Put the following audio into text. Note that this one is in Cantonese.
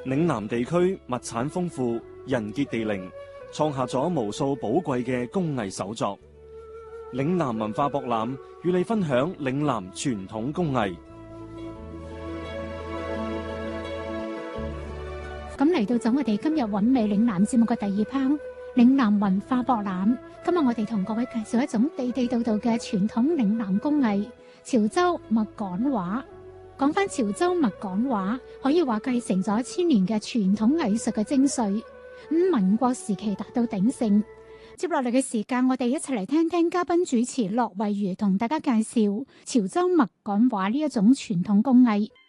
嶺南地區物產豐富，人傑地靈，創下咗無數寶貴嘅工藝手作。嶺南文化博覽與你分享嶺南傳統工藝。 咁嚟到咗我哋今日韻味嶺南節目嘅第二 part， 嶺南文化博覽。今日我哋同各位介紹一種地地道道嘅傳統嶺南工藝——潮州麥稈畫。講翻潮州麥稈畫，可以話繼承咗千年嘅傳統藝術嘅精髓，民國時期達到鼎盛。接落嚟嘅時間，我哋一齊嚟聽聽嘉賓主持駱惠如同大家介紹潮州麥稈畫呢一種傳統工藝。